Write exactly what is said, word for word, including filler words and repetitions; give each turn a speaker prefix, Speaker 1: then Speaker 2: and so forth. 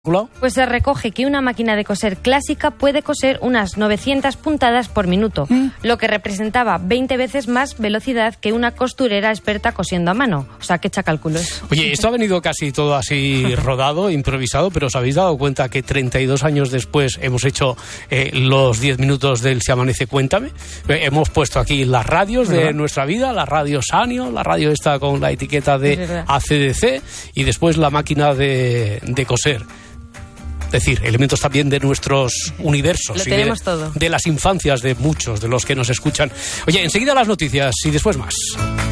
Speaker 1: Pues se recoge que una máquina de coser clásica puede coser unas novecientas puntadas por minuto, ¿Mm? lo que representaba veinte veces más velocidad que una costurera experta cosiendo a mano. O sea, que echa cálculos.
Speaker 2: Oye, esto ha venido casi todo así rodado, improvisado, pero ¿os habéis dado cuenta que treinta y dos años después hemos hecho eh, los diez minutos del Si Amanece Cuéntame? Eh, hemos puesto aquí las radios de ¿verdad? Nuestra vida, la radio Sanio, la radio esta con la etiqueta de A C D C y después la máquina de, de coser. Es decir, elementos también de nuestros universos.
Speaker 1: Lo tenemos
Speaker 2: y de,
Speaker 1: todo.
Speaker 2: de las infancias de muchos de los que nos escuchan. Oye, enseguida las noticias y después más.